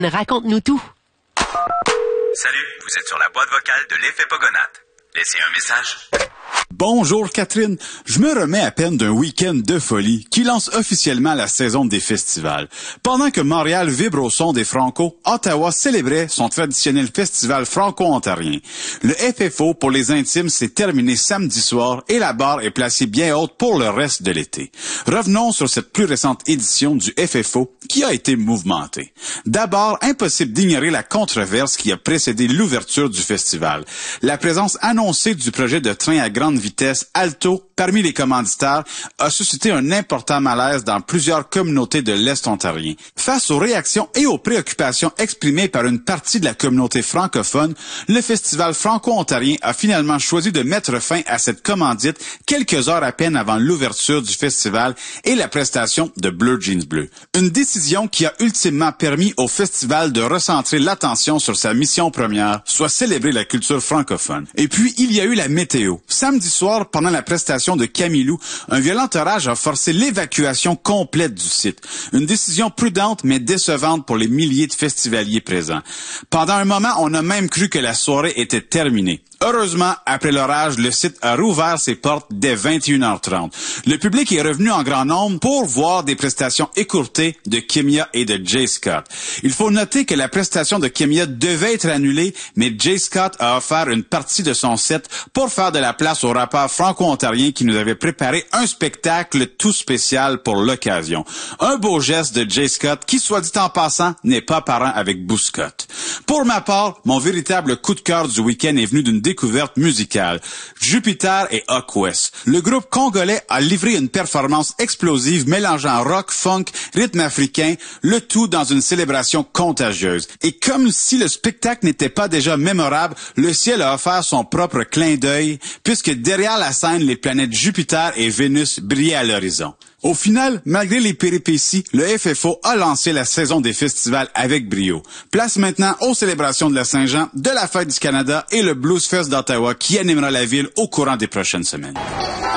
Raconte-nous tout. Salut, vous êtes sur la boîte vocale de l'effet Pogonate. Laissez un message. Bonjour Catherine, je me remets à peine d'un week-end de folie qui lance officiellement la saison des festivals. Pendant que Montréal vibre au son des Franco, Ottawa célébrait son traditionnel festival franco-ontarien. Le FFO pour les intimes s'est terminé samedi soir et la barre est placée bien haute pour le reste de l'été. Revenons sur cette plus récente édition du FFO qui a été mouvementée. D'abord, impossible d'ignorer la controverse qui a précédé l'ouverture du festival. La présence annoncée du projet de train à grande vitesse Alto parmi les commanditaires a suscité un important malaise dans plusieurs communautés de l'Est ontarien. Face aux réactions et aux préoccupations exprimées par une partie de la communauté francophone, le festival franco-ontarien a finalement choisi de mettre fin à cette commandite quelques heures à peine avant l'ouverture du festival et la prestation de Bleu Jeans Bleu. Une décision qui a ultimement permis au festival de recentrer l'attention sur sa mission première, soit célébrer la culture francophone. Et puis, il y a eu la météo. Samedi soir, pendant la prestation de Camilou, un violent orage a forcé l'évacuation complète du site. Une décision prudente mais décevante pour les milliers de festivaliers présents. Pendant un moment, on a même cru que la soirée était terminée. Heureusement, après l'orage, le site a rouvert ses portes dès 21h30. Le public est revenu en grand nombre pour voir des prestations écourtées de Kimia et de Jay Scott. Il faut noter que la prestation de Kimia devait être annulée, mais Jay Scott a offert une partie de son set pour faire de la place au rappeur franco-ontarien qui nous avait préparé un spectacle tout spécial pour l'occasion. Un beau geste de Jay Scott qui, soit dit en passant, n'est pas parent avec Bouscott. Pour ma part, mon véritable coup de cœur du week-end est venu d'une découverte musicale. Jupiter et Hawk West. Le groupe congolais a livré une performance explosive mélangeant rock, funk, rythme africain, le tout dans une célébration contagieuse. Et comme si le spectacle n'était pas déjà mémorable, le ciel a offert son propre clin d'œil, puisque derrière la scène, les planètes Jupiter et Vénus brillaient à l'horizon. Au final, malgré les péripéties, le FFO a lancé la saison des festivals avec brio. Place maintenant aux célébrations de la Saint-Jean, de la Fête du Canada et le Blues Fest d'Ottawa qui animera la ville au courant des prochaines semaines.